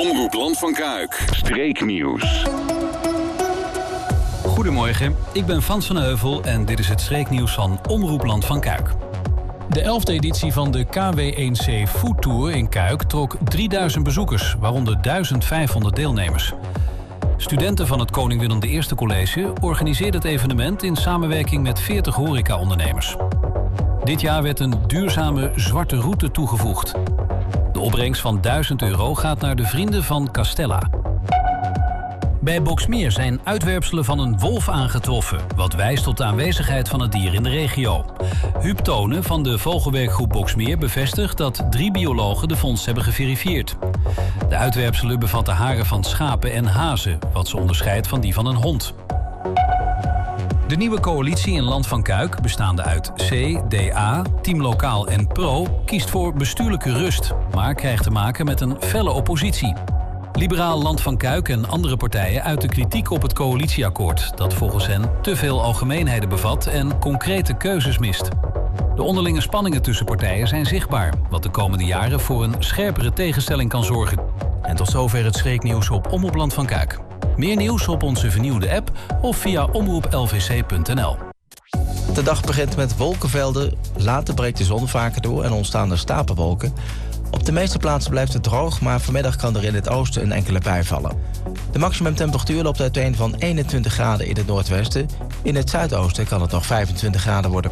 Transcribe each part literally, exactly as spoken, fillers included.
Omroep Land van Kuik. Streeknieuws. Goedemorgen, ik ben Frans van Heuvel en dit is het streeknieuws van Omroep Land van Kuik. De elfde editie van de K W één C Food Tour in Kuik trok drieduizend bezoekers, waaronder duizend vijfhonderd deelnemers. Studenten van het Koning Willem de Eerste College organiseerden het evenement in samenwerking met veertig horecaondernemers. Dit jaar werd een duurzame zwarte route toegevoegd. De opbrengst van duizend euro gaat naar de vrienden van Castella. Bij Boxmeer zijn uitwerpselen van een wolf aangetroffen, wat wijst op de aanwezigheid van het dier in de regio. Huub Tonen van de vogelwerkgroep Boxmeer bevestigt dat drie biologen de vondst hebben geverifieerd. De uitwerpselen bevatten haren van schapen en hazen, wat ze onderscheidt van die van een hond. De nieuwe coalitie in Land van Kuik, bestaande uit C, D A, Team Lokaal en Pro, kiest voor bestuurlijke rust, maar krijgt te maken met een felle oppositie. Liberaal Land van Kuik en andere partijen uiten kritiek op het coalitieakkoord, dat volgens hen te veel algemeenheden bevat en concrete keuzes mist. De onderlinge spanningen tussen partijen zijn zichtbaar, wat de komende jaren voor een scherpere tegenstelling kan zorgen. En tot zover het streeknieuws op Omroep Land van Kuik. Meer nieuws op onze vernieuwde app of via omroep l v c punt n l. De dag begint met wolkenvelden, later breekt de zon vaker door en ontstaan er stapelwolken. Op de meeste plaatsen blijft het droog, maar vanmiddag kan er in het oosten een enkele bui vallen. De maximumtemperatuur loopt uiteen van eenentwintig graden in het noordwesten. In het zuidoosten kan het nog vijfentwintig graden worden.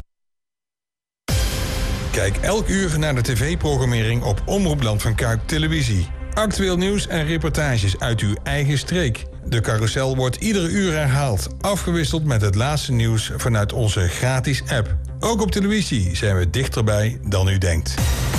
Kijk elk uur naar de tv-programmering op Omroep Land van Kuik Televisie. Actueel nieuws en reportages uit uw eigen streek. De carousel wordt iedere uur herhaald, afgewisseld met het laatste nieuws vanuit onze gratis app. Ook op televisie zijn we dichterbij dan u denkt.